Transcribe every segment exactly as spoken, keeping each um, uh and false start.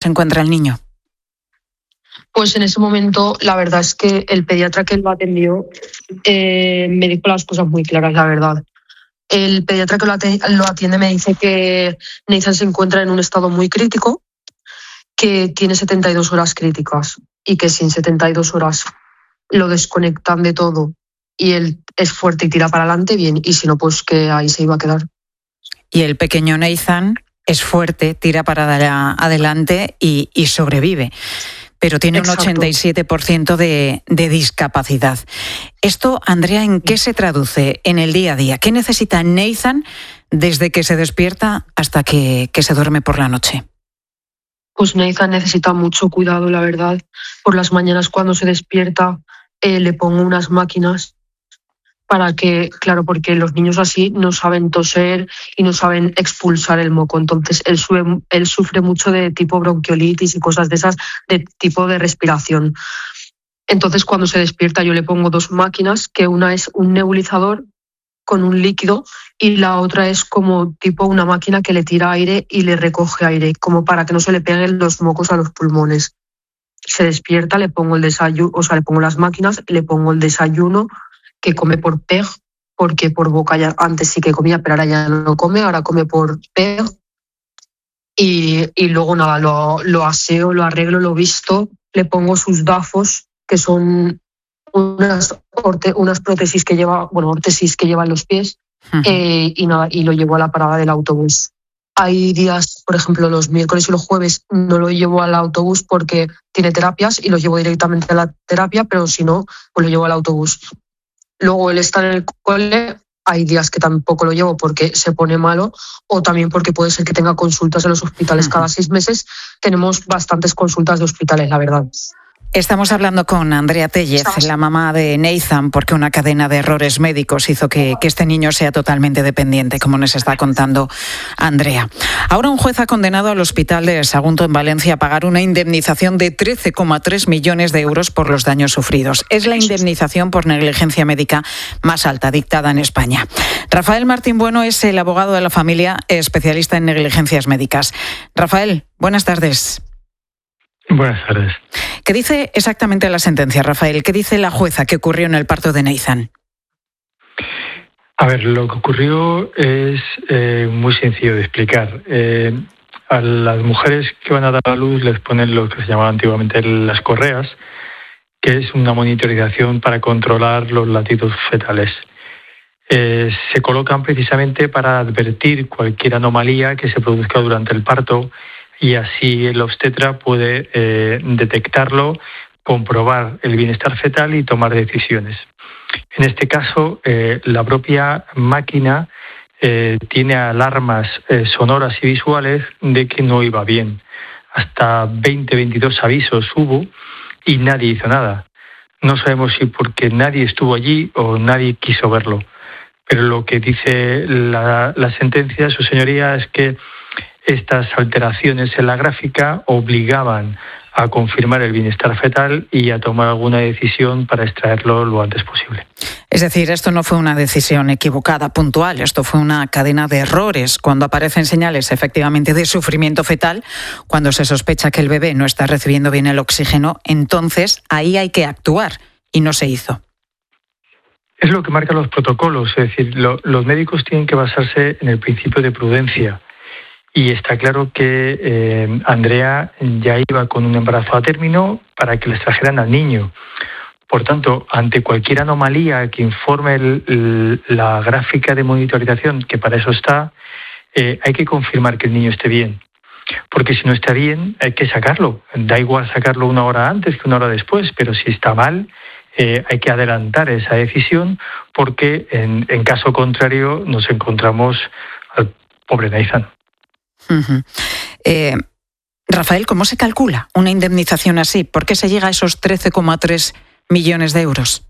se encuentra el niño? Pues en ese momento la verdad es que el pediatra que lo atendió eh, me dijo las cosas muy claras, la verdad. El pediatra que lo atiende, lo atiende me dice que Nathan se encuentra en un estado muy crítico, que tiene setenta y dos horas críticas y que si en setenta y dos horas lo desconectan de todo y él es fuerte y tira para adelante, bien, y si no, pues que ahí se iba a quedar. Y el pequeño Nathan es fuerte, tira para adelante y, y sobrevive, pero tiene Exacto. un ochenta y siete por ciento de, de discapacidad. Esto, Andrea, ¿en qué se traduce en el día a día? ¿Qué necesita Nathan desde que se despierta hasta que, que se duerme por la noche? Pues Nathan necesita mucho cuidado, la verdad. Por las mañanas cuando se despierta eh, le pongo unas máquinas para que, claro, porque los niños así no saben toser y no saben expulsar el moco. Entonces él, sube, él sufre mucho de tipo bronquiolitis y cosas de esas, de tipo de respiración. Entonces cuando se despierta yo le pongo dos máquinas, que una es un nebulizador con un líquido y la otra es como tipo una máquina que le tira aire y le recoge aire, como para que no se le peguen los mocos a los pulmones. Se despierta, le pongo el desayuno, o sea, le pongo las máquinas, le pongo el desayuno, que come por P E G, porque por boca ya antes sí que comía, pero ahora ya no come, ahora come por P E G. Y, y luego nada, lo, lo aseo, lo arreglo, lo visto, le pongo sus dafos, que son unas, orte, unas prótesis que lleva, bueno, órtesis que lleva en los pies, uh-huh. eh, y nada, y lo llevo a la parada del autobús. Hay días, por ejemplo, los miércoles y los jueves no lo llevo al autobús porque tiene terapias y lo llevo directamente a la terapia, pero si no, pues lo llevo al autobús. Luego él está en el cole, hay días que tampoco lo llevo porque se pone malo o también porque puede ser que tenga consultas en los hospitales cada seis meses. Tenemos bastantes consultas de hospitales, la verdad. Estamos hablando con Andrea Tellez, la mamá de Nathan, porque una cadena de errores médicos hizo que, que este niño sea totalmente dependiente, como nos está contando Andrea. Ahora un juez ha condenado al Hospital de Sagunto en Valencia a pagar una indemnización de trece coma tres millones de euros por los daños sufridos. Es la indemnización por negligencia médica más alta dictada en España. Rafael Martín Bueno es el abogado de la familia, especialista en negligencias médicas. Rafael, buenas tardes. Buenas tardes. ¿Qué dice exactamente la sentencia, Rafael? ¿Qué dice la jueza que ocurrió en el parto de Nathan? A ver, lo que ocurrió es eh, muy sencillo de explicar. Eh, a las mujeres que van a dar a luz les ponen lo que se llamaba antiguamente las correas, que es una monitorización para controlar los latidos fetales. Eh, se colocan precisamente para advertir cualquier anomalía que se produzca durante el parto, y así el obstetra puede eh, detectarlo, comprobar el bienestar fetal y tomar decisiones. En este caso, eh, la propia máquina eh, tiene alarmas eh, sonoras y visuales de que no iba bien. Hasta veinte, veintidós avisos hubo y nadie hizo nada. No sabemos si porque nadie estuvo allí o nadie quiso verlo. Pero lo que dice la, la sentencia, su señoría, es que estas alteraciones en la gráfica obligaban a confirmar el bienestar fetal y a tomar alguna decisión para extraerlo lo antes posible. Es decir, esto no fue una decisión equivocada, puntual, esto fue una cadena de errores. Cuando aparecen señales efectivamente de sufrimiento fetal, cuando se sospecha que el bebé no está recibiendo bien el oxígeno, entonces ahí hay que actuar y no se hizo. Es lo que marcan los protocolos, es decir, lo, los médicos tienen que basarse en el principio de prudencia. Y está claro que eh, Andrea ya iba con un embarazo a término para que les trajeran al niño. Por tanto, ante cualquier anomalía que informe el, el, la gráfica de monitorización, que para eso está, eh, hay que confirmar que el niño esté bien. Porque si no está bien, hay que sacarlo. Da igual sacarlo una hora antes que una hora después, pero si está mal, eh, hay que adelantar esa decisión porque en, en caso contrario nos encontramos al pobre Nathan. Uh-huh. Eh, Rafael, ¿cómo se calcula una indemnización así? ¿Por qué se llega a esos trece coma tres millones de euros?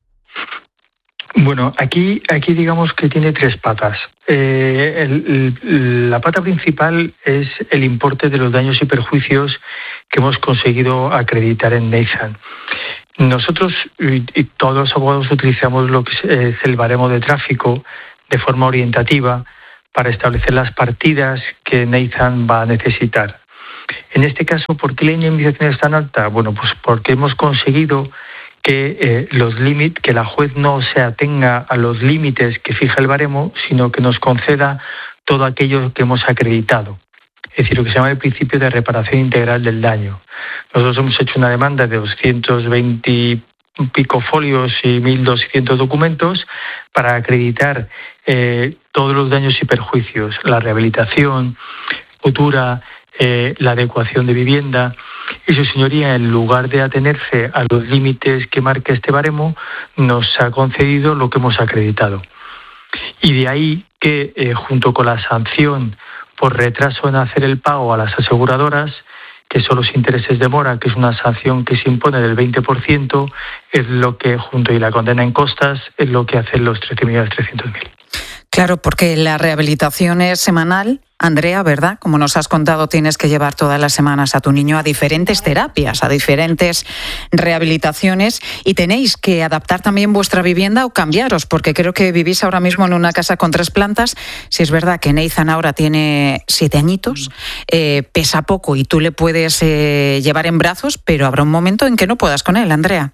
Bueno, aquí, aquí digamos que tiene tres patas. Eh, el, el, la pata principal es el importe de los daños y perjuicios que hemos conseguido acreditar en Nathan. Nosotros y, y todos los abogados utilizamos lo que es el baremo de tráfico de forma orientativa para establecer las partidas que Nathan va a necesitar. En este caso, ¿por qué la indemnización es tan alta? Bueno, pues porque hemos conseguido que eh, los límites, que la juez no se atenga a los límites que fija el baremo, sino que nos conceda todo aquello que hemos acreditado. Es decir, lo que se llama el principio de reparación integral del daño. Nosotros hemos hecho una demanda de doscientos veinte pico folios y mil doscientos documentos para acreditar eh, todos los daños y perjuicios, la rehabilitación futura, eh, la adecuación de vivienda. Y su señoría, en lugar de atenerse a los límites que marca este baremo, nos ha concedido lo que hemos acreditado. Y de ahí que, eh, junto con la sanción por retraso en hacer el pago a las aseguradoras, que son los intereses de mora, que es una sanción que se impone del veinte por ciento, es lo que, junto y la condena en costas, es lo que hacen los trece millones trescientos mil. Claro, porque la rehabilitación es semanal, Andrea, ¿verdad? Como nos has contado, tienes que llevar todas las semanas a tu niño a diferentes terapias, a diferentes rehabilitaciones, y tenéis que adaptar también vuestra vivienda o cambiaros, porque creo que vivís ahora mismo en una casa con tres plantas. Si es verdad que Neizan ahora tiene siete añitos, eh, pesa poco y tú le puedes eh, llevar en brazos, pero habrá un momento en que no puedas con él, Andrea.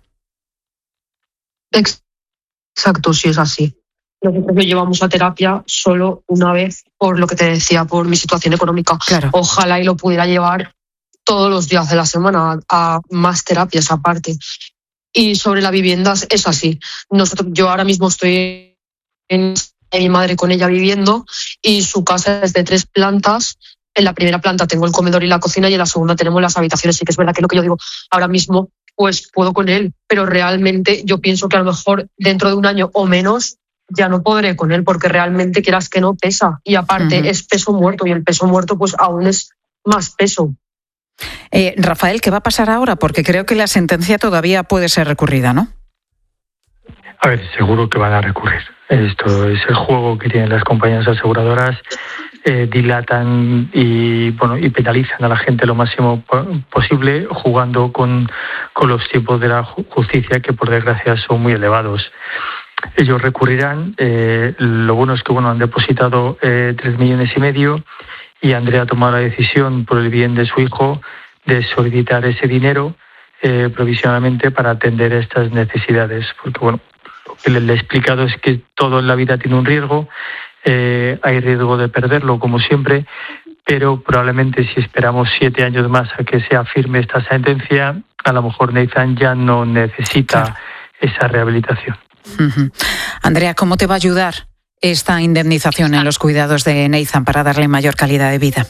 Exacto, sí es así. Nosotros lo llevamos a terapia solo una vez, por lo que te decía, por mi situación económica. Claro. Ojalá y lo pudiera llevar todos los días de la semana a, a más terapias aparte. Y sobre la vivienda es así. Nosotros, yo ahora mismo estoy en, en mi madre con ella viviendo, y su casa es de tres plantas. En la primera planta tengo el comedor y la cocina, y en la segunda tenemos las habitaciones. Sí que es verdad que lo que yo digo ahora mismo, pues puedo con él, pero realmente yo pienso que a lo mejor dentro de un año o menos ya no podré con él, porque realmente, quieras que no, pesa. Y aparte, uh-huh, es peso muerto, y el peso muerto pues aún es más peso. Eh, Rafael, ¿qué va a pasar ahora? Porque creo que la sentencia todavía puede ser recurrida, ¿no? A ver, seguro que van a recurrir. Esto es el juego que tienen las compañías aseguradoras. Eh, dilatan y bueno y penalizan a la gente lo máximo posible, jugando con, con los tiempos de la justicia, que por desgracia son muy elevados. Ellos recurrirán. Eh, lo bueno es que bueno han depositado eh, tres millones y medio, y Andrea ha tomado la decisión, por el bien de su hijo, de solicitar ese dinero eh, provisionalmente para atender estas necesidades, porque bueno, lo que le, le he explicado es que todo en la vida tiene un riesgo. Eh, hay riesgo de perderlo, como siempre, pero probablemente si esperamos siete años más a que sea firme esta sentencia, a lo mejor Neizan ya no necesita claro. esa rehabilitación. Uh-huh. Andrea, ¿cómo te va a ayudar esta indemnización en los cuidados de Neizan para darle mayor calidad de vida?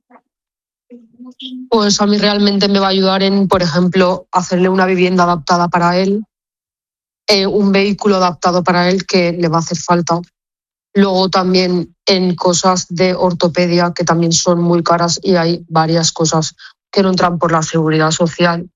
Pues a mí realmente me va a ayudar en, por ejemplo, hacerle una vivienda adaptada para él, eh, un vehículo adaptado para él que le va a hacer falta. Luego también en cosas de ortopedia, que también son muy caras, y hay varias cosas que no entran por la seguridad social.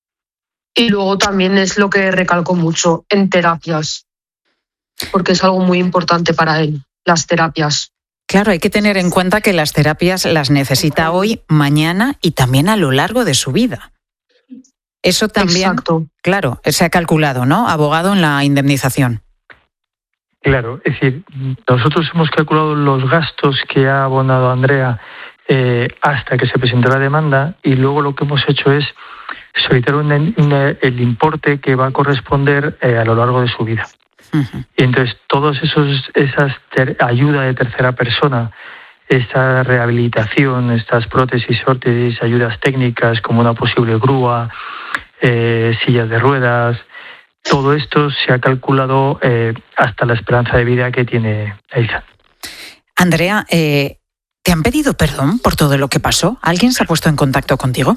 Y luego también es lo que recalco mucho, en terapias, porque es algo muy importante para él, las terapias. Claro, hay que tener en cuenta que las terapias las necesita hoy, mañana y también a lo largo de su vida. Eso también, exacto, claro, se ha calculado, ¿no? Abogado, en la indemnización. Claro, es decir, nosotros hemos calculado los gastos que ha abonado Andrea eh, hasta que se presentó la demanda, y luego lo que hemos hecho es solicitar un, un, el importe que va a corresponder eh, a lo largo de su vida. Uh-huh. Y entonces todos esos esas ter, ayuda de tercera persona, esta rehabilitación, estas prótesis, órtesis, ayudas técnicas como una posible grúa, eh, sillas de ruedas, todo esto se ha calculado eh, hasta la esperanza de vida que tiene Neizan. Andrea, eh, ¿te han pedido perdón por todo lo que pasó? ¿Alguien se ha puesto en contacto contigo?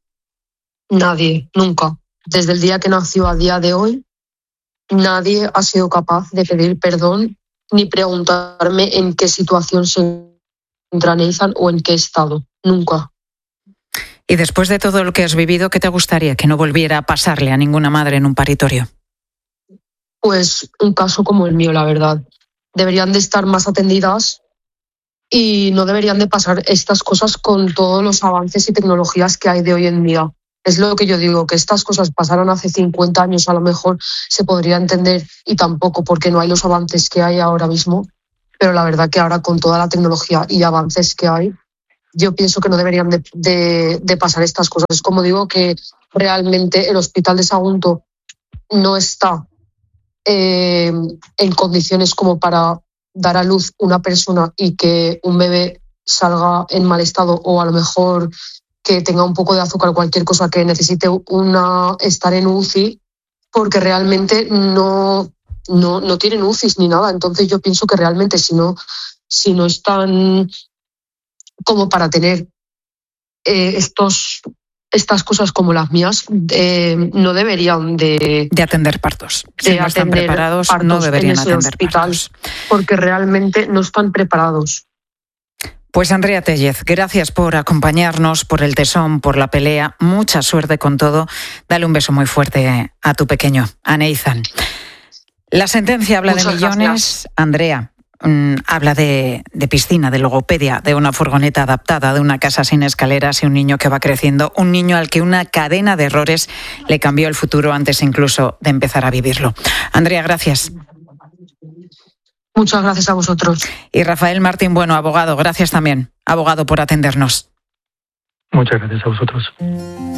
Nadie, nunca. Desde el día que nació a día de hoy, nadie ha sido capaz de pedir perdón ni preguntarme en qué situación se encuentra Neizan o en qué estado. Nunca. Y después de todo lo que has vivido, ¿qué te gustaría que no volviera a pasarle a ninguna madre en un paritorio? Pues un caso como el mío, la verdad. Deberían de estar más atendidas y no deberían de pasar estas cosas con todos los avances y tecnologías que hay de hoy en día. Es lo que yo digo, que estas cosas pasaron hace cincuenta años, a lo mejor se podría entender, y tampoco, porque no hay los avances que hay ahora mismo. Pero la verdad que ahora, con toda la tecnología y avances que hay, yo pienso que no deberían de, de, de pasar estas cosas. Es como digo que realmente el hospital de Sagunto no está eh, en condiciones como para dar a luz una persona y que un bebé salga en mal estado, o a lo mejor que tenga un poco de azúcar o cualquier cosa que necesite una, estar en U C I, porque realmente no, no, no tienen U C Is ni nada. Entonces yo pienso que realmente si no, si no están como para tener eh, estos, estas cosas como las mías, eh, no deberían de, de atender partos. De si no están atender preparados, partos no deberían en ese atender hospital, partos. Porque realmente no están preparados. Pues Andrea Tellez, gracias por acompañarnos, por el tesón, por la pelea. Mucha suerte con todo. Dale un beso muy fuerte a tu pequeño, a Neizan. La sentencia habla Muchas de millones. Gracias. Andrea mmm, habla de, de piscina, de logopedia, de una furgoneta adaptada, de una casa sin escaleras y un niño que va creciendo. Un niño al que una cadena de errores le cambió el futuro antes incluso de empezar a vivirlo. Andrea, gracias. Muchas gracias a vosotros. Y Rafael Martín Bueno, abogado, gracias también, abogado, por atendernos. Muchas gracias a vosotros.